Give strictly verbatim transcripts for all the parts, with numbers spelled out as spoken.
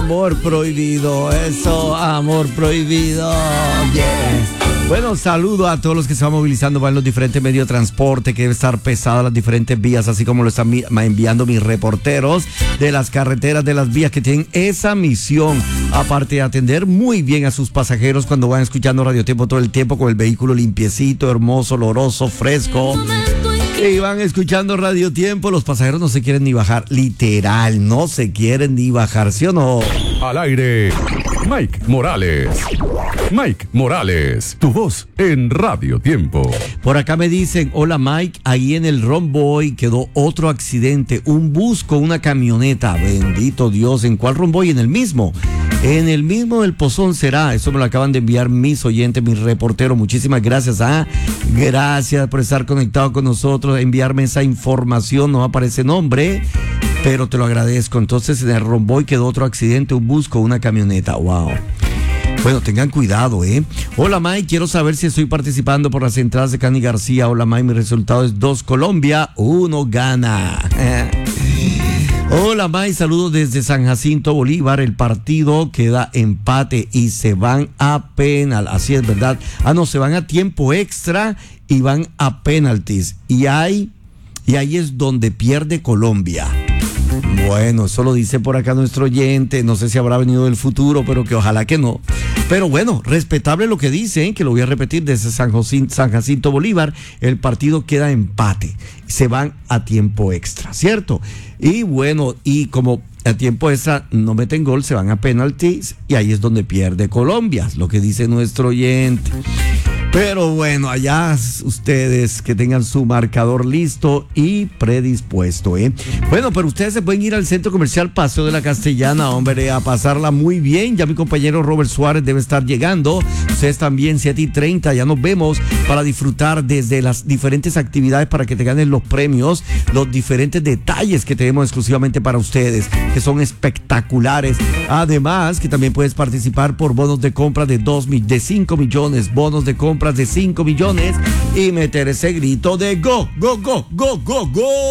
Amor prohibido, eso, amor prohibido. Yeah. Bueno, saludo a todos los que se van movilizando, van en los diferentes medios de transporte, que debe estar pesado las diferentes vías, así como lo están mi- enviando mis reporteros de las carreteras, de las vías, que tienen esa misión, aparte de atender muy bien a sus pasajeros cuando van escuchando Radio Tiempo todo el tiempo con el vehículo limpiecito, hermoso, oloroso, fresco. Y van escuchando Radio Tiempo, los pasajeros no se quieren ni bajar, literal, no se quieren ni bajar, ¿sí o no? Al aire, Mike Morales. Mike Morales, tu voz en Radio Tiempo. Por acá me dicen, hola Mike, ahí en el Romboy quedó otro accidente, un bus con una camioneta, bendito Dios, ¿en cuál Romboy? En el mismo, en el mismo del Pozón será, eso me lo acaban de enviar mis oyentes, mis reporteros, muchísimas gracias, ah, gracias por estar conectado con nosotros, enviarme esa información, no aparece nombre, pero te lo agradezco. Entonces en el Romboy quedó otro accidente, un bus con una camioneta, wow. Bueno, tengan cuidado, ¿eh? Hola, Mike, quiero saber si estoy participando por las entradas de Cani García. Hola, Mike, mi resultado es dos Colombia, uno gana. Hola, Mike, saludos desde San Jacinto Bolívar. El partido queda empate y se van a penal. Así es, ¿verdad? Ah, no, se van a tiempo extra y van a penaltis. Y ahí, y ahí es donde pierde Colombia. Bueno, eso lo dice por acá nuestro oyente, no sé si habrá venido del futuro, pero que ojalá que no. Pero bueno, respetable lo que dicen, que lo voy a repetir, desde San, Josín, San Jacinto Bolívar, el partido queda empate, se van a tiempo extra, ¿cierto? Y bueno, y como a tiempo extra no meten gol, se van a penaltis y ahí es donde pierde Colombia, lo que dice nuestro oyente. Pero bueno, allá ustedes que tengan su marcador listo y predispuesto, ¿eh? Bueno, pero ustedes se pueden ir al Centro Comercial Paseo de la Castellana, hombre, a pasarla muy bien. Ya mi compañero Robert Suárez debe estar llegando. Ustedes también, siete y treinta, ya nos vemos para disfrutar desde las diferentes actividades para que te ganen los premios, los diferentes detalles que tenemos exclusivamente para ustedes, que son espectaculares. Además, que también puedes participar por bonos de compra de dos, de cinco millones, bonos de compra de cinco millones y meter ese grito de go, go, go, go, go,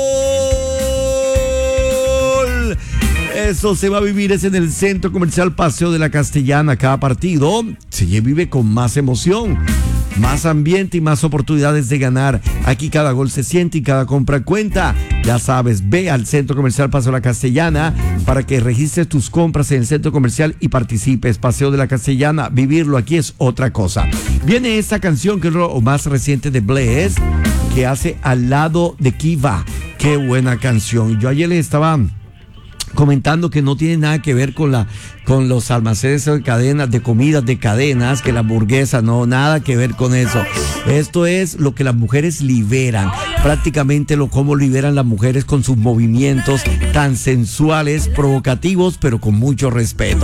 gol. Eso se va a vivir es en el Centro Comercial Paseo de la Castellana. Cada partido se vive con más emoción, más ambiente y más oportunidades de ganar. Aquí cada gol se siente y cada compra cuenta. Ya sabes, ve al Centro Comercial Paseo de la Castellana para que registres tus compras en el centro comercial y participes. Paseo de la Castellana, vivirlo aquí es otra cosa. Viene esta canción que es lo más reciente de Blaze, que hace Al lado de Kiva. Qué buena canción. Yo ayer les estaba comentando que no tiene nada que ver con la con los almacenes de cadenas de comidas de cadenas, que la hamburguesa, no, nada que ver con eso. Esto es lo que las mujeres liberan, prácticamente lo cómo liberan las mujeres con sus movimientos tan sensuales, provocativos, pero con mucho respeto.